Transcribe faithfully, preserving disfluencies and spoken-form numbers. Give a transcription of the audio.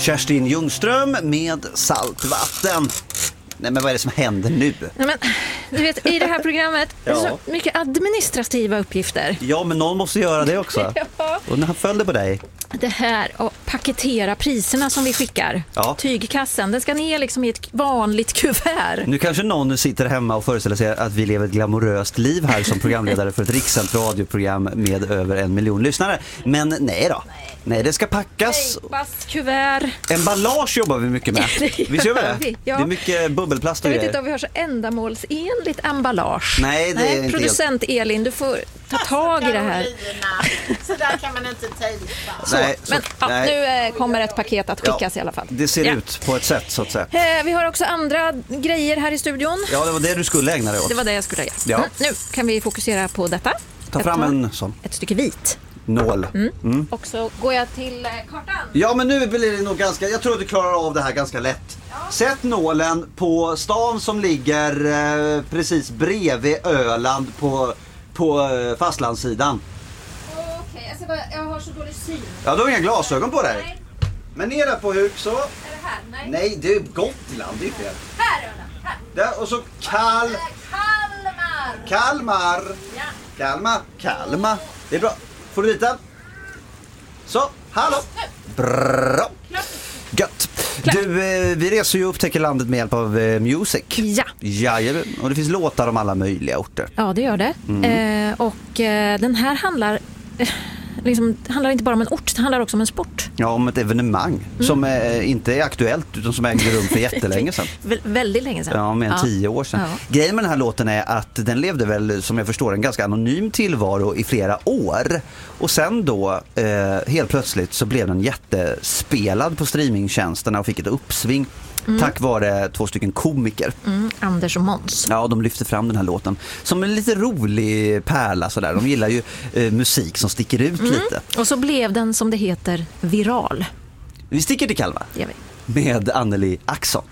Kerstin Ljungström med Saltvatten. Nej, men vad är det som händer nu? Nej, men, du vet, i det här programmet ja. är så mycket administrativa uppgifter. Ja, men någon måste göra det också. ja. Och när han följde på dig. Det här att paketera priserna som vi skickar. Ja. Tygkassen, den ska ner liksom i ett vanligt kuvert. Nu kanske någon sitter hemma och föreställer sig att vi lever ett glamoröst liv här som programledare för ett rikssänt radioprogram med över en miljon lyssnare. Men nej då. Nej, nej det ska packas. Nej, kuvert. Emballage jobbar vi mycket med. Vi ser det. Vi, ja. Det är mycket bubbelplast och Jag vet grejer. inte om vi har så ändamålsenligt emballage. Nej, det är inte producent helt... Elin, du får ta tag i det här. Så där kan man inte tejpa. Nej, så, Men ja, nej. nu eh, kommer ett paket att skickas ja, i alla fall. Det ser ja. ut på ett sätt så att säga. Eh, vi har också andra grejer här i studion. Ja, det var det du skulle ägna dig åt. Det var det jag skulle göra. Ja. Mm, nu kan vi fokusera på detta. Ta fram tar en sån. Ett stycke vit. Nål. Mm. Mm. Och så går jag till eh, kartan. Ja, men nu blir det nog ganska... Jag tror att du klarar av det här ganska lätt. Ja. Sätt nålen på stan som ligger eh, precis bredvid Öland på, på eh, fastlandssidan. Okej, okay, alltså, jag, jag har så dålig syn. Ja, du har inga glasögon på dig. Nej. Men ner där på huk så... Är det här? Nej. Nej, det är Gotland, det är fel. Här är den. Här. Där, och så Kal... Kalmar. Kalmar. Ja. Kalmar. Kalmar. Det är bra. Får du dit den? Så, hallå. Bra. Gött. Du, eh, vi reser ju och upptäcker landet med hjälp av eh, Music. Ja. Ja, och det finns låtar om alla möjliga orter. Ja, det gör det. Mm. Eh, och eh, den här handlar... Eh, liksom, det handlar inte bara om en ort, det handlar också om en sport. Ja, om ett evenemang mm. som eh, inte är aktuellt utan som ägde rum för jättelänge sedan. Vä- väldigt länge sedan. Ja, mer än ja. tio år sedan. Ja. Grejen med den här låten är att den levde väl, som jag förstår, en ganska anonym tillvaro i flera år. Och sen då, eh, helt plötsligt så blev den jättespelad på streamingtjänsterna och fick ett uppsving. Mm. Tack vare två stycken komiker. Mm, Anders och Måns. Ja, de lyfte fram den här låten som en lite rolig pärla sådär. De gillar ju eh, musik som sticker ut mm. lite. Och så blev den, som det heter, viral. Vi sticker till Kalmar. Det gör vi. Med Anneli Axon.